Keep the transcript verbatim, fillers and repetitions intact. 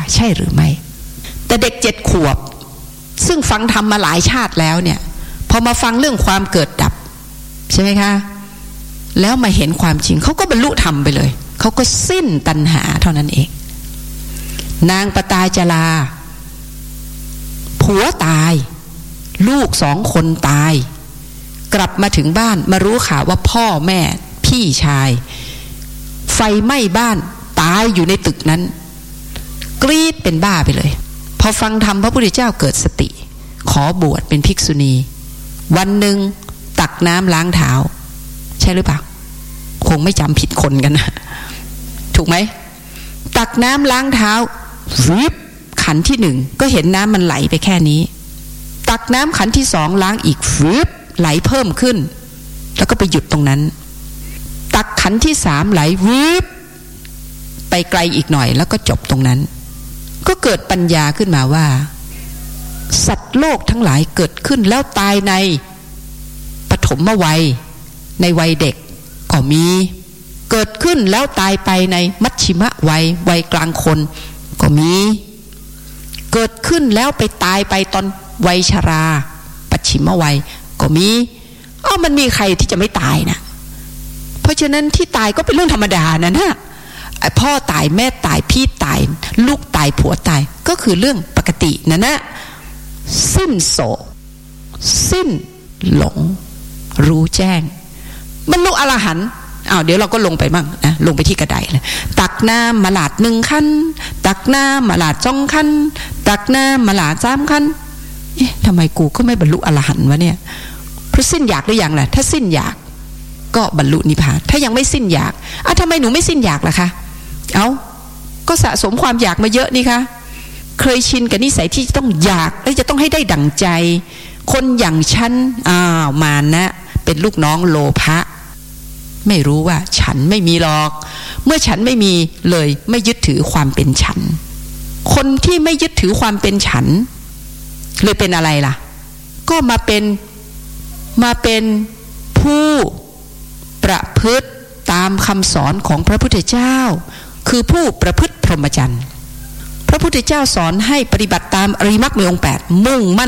ใช่หรือไม่แต่เด็กเจ็ดขวบซึ่งฟังธรรมมาหลายชาติแล้วเนี่ยพอมาฟังเรื่องความเกิดดับใช่ไหมคะแล้วมาเห็นความจริงเขาก็บรรลุธรรมไปเลยเขาก็สิ้นตัณหาเท่านั้นเองนางปตาจาราผัวตายลูกสองคนตายกลับมาถึงบ้านมารู้ข่าวว่าพ่อแม่พี่ชายไฟไหม้บ้านตายอยู่ในตึกนั้นกรีดเป็นบ้าไปเลยพอฟังธรรมพระพุทธเจ้าเกิดสติขอบวชเป็นภิกษุณีวันหนึ่งตักน้ำล้างเท้าใช่หรือเปล่าคงไม่จำผิดคนกันนะถูกไหมตักน้ำล้างเท้าวิบขันที่หนึ่งก็เห็นน้ำมันไหลไปแค่นี้ตักน้ำขันที่สองล้างอีกวิบไหลเพิ่มขึ้นแล้วก็ไปหยุดตรงนั้นตักขันที่สามไหลวิบไปไกลอีกหน่อยแล้วก็จบตรงนั้นก็เกิดปัญญาขึ้นมาว่าสัตว์โลกทั้งหลายเกิดขึ้นแล้วตายในปฐมวัยในวัยเด็กก็มีเกิดขึ้นแล้วตายไปในมัชชิมวัยวัยกลางคนก็มีเกิดขึ้นแล้วไปตายไปตอนวัยชราปัจฉิมวัยก็มีอ้าวมันมีใครที่จะไม่ตายนะเพราะฉะนั้นที่ตายก็เป็นเรื่องธรรมดานะนะพ่อตายแม่ตายพี่ตายลูกตายผัวตายก็คือเรื่องปกตินะนะสิ้นโศกสิ้นหลงรู้แจ้งบรรลุอรหันต์อ้าวเดี๋ยวเราก็ลงไปมั่งนะลงไปที่กระไดเลยตักน้ำมาหลาดหนึ่งขั้นตักน้ำมาหลาดสองขั้นตักน้ำมาหลาดสามขั้นเอ๊ะทำไมกูก็ไม่บรรลุอรหันต์วะเนี่ยเพราะสิ้นอยากหรือยังล่ะถ้าสิ้นอยากก็บรรลุนิพพานถ้ายังไม่สิ้นอยากอ่ะทำไมหนูไม่สิ้นอยากล่ะคะเอ้าก็สะสมความอยากมาเยอะนี่คะเคยชินกับนิสัยที่ต้องอยากและจะต้องให้ได้ดั่งใจคนอย่างฉันอ้าวมานะเป็นลูกน้องโลภะไม่รู้ว่าฉันไม่มีหรอกเมื่อฉันไม่มีเลยไม่ยึดถือความเป็นฉันคนที่ไม่ยึดถือความเป็นฉันเลยเป็นอะไรล่ะก็มาเป็นมาเป็นผู้ประพฤติตามคำสอนของพระพุทธเจ้าคือผู้ประพฤติพรหมจรรย์พระพุทธเจ้าสอนให้ปฏิบัติตามอริยมรรคมีองค์แปดมุ่งมั่น